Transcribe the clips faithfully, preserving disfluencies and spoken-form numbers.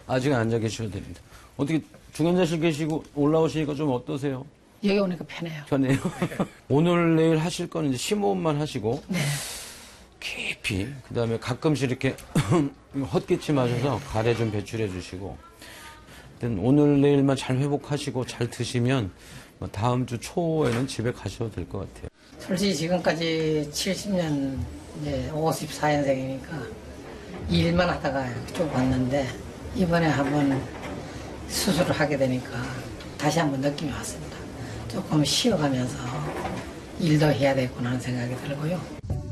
아직은 앉아 계셔도 됩니다. 어떻게 중환자실 계시고 올라오시니까 좀 어떠세요? 여기 오니까 편해요. 편해요? 오늘 내일 하실 거는 이제 심호흡만 하시고 네. 깊이 그다음에 가끔씩 이렇게 헛기침 하셔서 가래 좀 배출해 주시고 오늘 내일만 잘 회복하시고 잘 드시면 다음 주 초에는 집에 가셔도 될 것 같아요. 솔직히 지금까지 칠십 년 이제 오십사 년생이니까 일만 하다가 쭉 왔는데 이번에 한번 수술을 하게 되니까 다시 한번 느낌이 왔습니다. 조금 쉬어가면서 일도 해야 되겠구나 하는 생각이 들고요.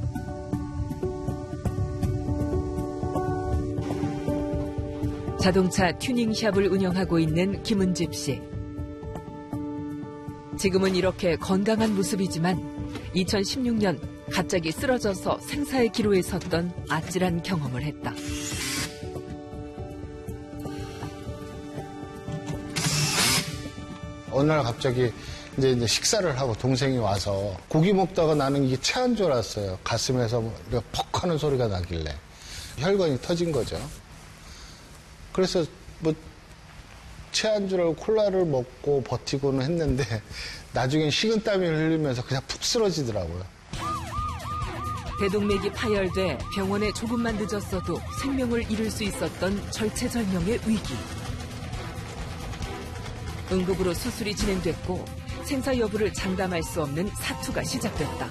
자동차 튜닝샵을 운영하고 있는 김은집 씨. 지금은 이렇게 건강한 모습이지만 이천십육 년 갑자기 쓰러져서 생사의 기로에 섰던 아찔한 경험을 했다. 어느 날 갑자기 이제, 이제 식사를 하고 동생이 와서 고기 먹다가 나는 이게 체한 줄 알았어요. 가슴에서 이렇게 퍽 하는 소리가 나길래 혈관이 터진 거죠. 그래서 뭐 체한 줄 알고 콜라를 먹고 버티고는 했는데 나중엔 식은땀이 흘리면서 그냥 푹 쓰러지더라고요. 대동맥이 파열돼 병원에 조금만 늦었어도 생명을 잃을 수 있었던 절체절명의 위기. 응급으로 수술이 진행됐고 생사 여부를 장담할 수 없는 사투가 시작됐다.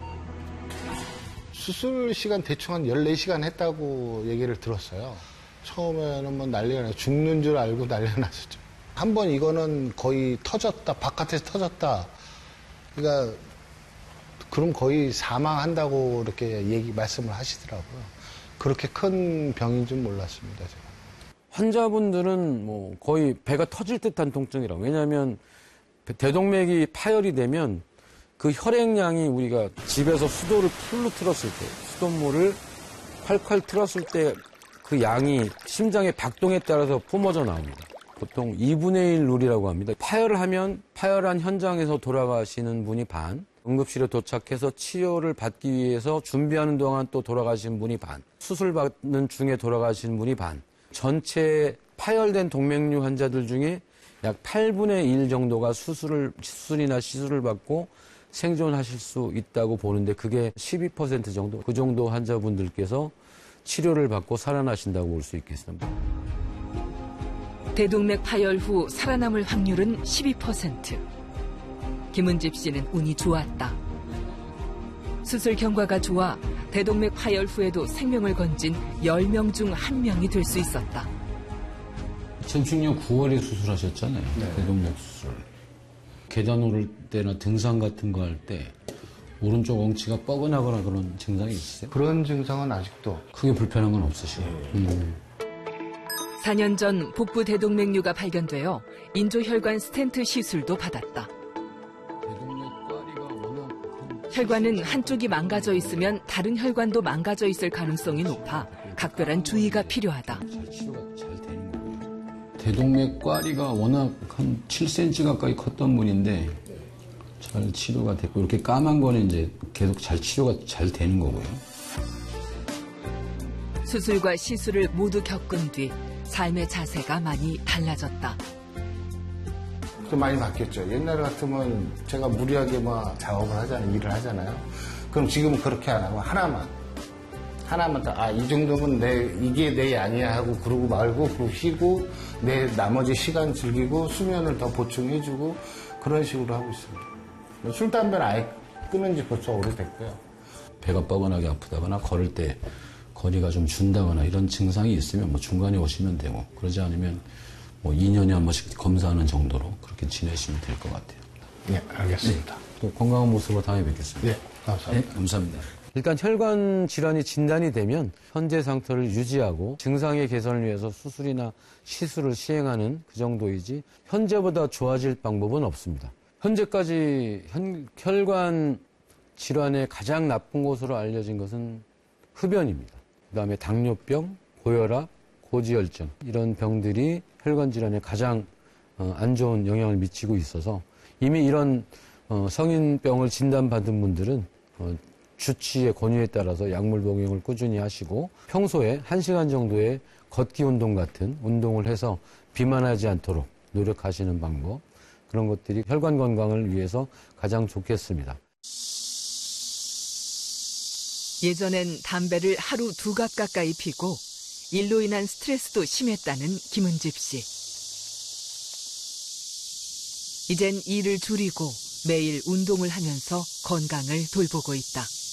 수술 시간 대충 한 열네 시간 했다고 얘기를 들었어요. 처음에는 뭐 난리가 나요. 죽는 줄 알고 난리가 났었죠. 한 번 이거는 거의 터졌다, 바깥에서 터졌다. 그러니까 그럼 거의 사망한다고 이렇게 얘기 말씀을 하시더라고요. 그렇게 큰 병인 줄 몰랐습니다, 제가. 환자분들은 뭐 거의 배가 터질 듯한 통증이라고. 왜냐하면 대동맥이 파열이 되면 그 혈액량이 우리가 집에서 수도를 풀로 틀었을 때, 수돗물을 콸콸 틀었을 때 그 양이 심장의 박동에 따라서 뿜어져 나옵니다. 보통 이분의 일 룰이라고 합니다. 파열을 하면 파열한 현장에서 돌아가시는 분이 반, 응급실에 도착해서 치료를 받기 위해서 준비하는 동안 또 돌아가신 분이 반, 수술받는 중에 돌아가신 분이 반, 전체 파열된 동맥류 환자들 중에 약 팔분의 일 정도가 수술을, 수술이나 시술을 받고 생존하실 수 있다고 보는데 그게 십이 퍼센트 정도, 그 정도 환자분들께서 치료를 받고 살아나신다고 볼 수 있겠습니다. 대동맥 파열 후 살아남을 확률은 십이 퍼센트. 김은집 씨는 운이 좋았다. 수술 경과가 좋아 대동맥 파열 후에도 생명을 건진 열 명 중 한 명이 될 수 있었다. 이천십육 년 구월에 수술하셨잖아요. 네. 대동맥 수술. 계단 오를 때나 등산 같은 거 할 때 오른쪽 엉치가 뻐근하거나 그런 증상이 있으세요? 그런 증상은 아직도. 크게 불편한 건 없으시고. 음. 사 년 전 복부 대동맥류가 발견되어 인조혈관 스텐트 시술도 받았다. 혈관은 한쪽이 망가져 있으면 다른 혈관도 망가져 있을 가능성이 높아 각별한 주의가 필요하다. 대동맥 꽈리가 워낙 한 칠 센티미터 가까이 컸던 분인데 잘 치료가 됐고 이렇게 까만 거는 이제 계속 잘 치료가 잘 되는 거고요. 수술과 시술을 모두 겪은 뒤 삶의 자세가 많이 달라졌다. 좀 많이 바뀌었죠. 옛날 같으면 제가 무리하게 막 작업을 하잖아요. 일을 하잖아요. 그럼 지금은 그렇게 안 하고 하나만. 하나만 딱, 아, 이 정도면 내, 이게 내 양이야 하고 그러고 말고, 그러고 쉬고, 내 나머지 시간 즐기고, 수면을 더 보충해주고, 그런 식으로 하고 있습니다. 술, 담배는 아예 끊은 지 벌써 오래됐고요. 배가 뻐근하게 아프다거나 걸을 때 거리가 좀 준다거나 이런 증상이 있으면 뭐 중간에 오시면 되고, 그러지 않으면 뭐 이 년에 한 번씩 검사하는 정도로 그렇게 지내시면 될 것 같아요. 네, 알겠습니다. 네, 또 건강한 모습으로 다음에 뵙겠습니다. 네, 감사합니다. 네, 감사합니다. 일단 혈관 질환이 진단이 되면 현재 상태를 유지하고 증상의 개선을 위해서 수술이나 시술을 시행하는 그 정도이지 현재보다 좋아질 방법은 없습니다. 현재까지 현, 혈관 질환의 가장 나쁜 곳으로 알려진 것은 흡연입니다. 그다음에 당뇨병, 고혈압, 고지혈증 이런 병들이 혈관 질환에 가장 어, 안 좋은 영향을 미치고 있어서 이미 이런 어, 성인병을 진단받은 분들은 어, 주치의 권유에 따라서 약물 복용을 꾸준히 하시고 평소에 한 시간 정도의 걷기 운동 같은 운동을 해서 비만하지 않도록 노력하시는 방법, 그런 것들이 혈관 건강을 위해서 가장 좋겠습니다. 예전엔 담배를 하루 두 갑 가까이 피고 일로 인한 스트레스도 심했다는 김은집 씨. 이젠 일을 줄이고 매일 운동을 하면서 건강을 돌보고 있다.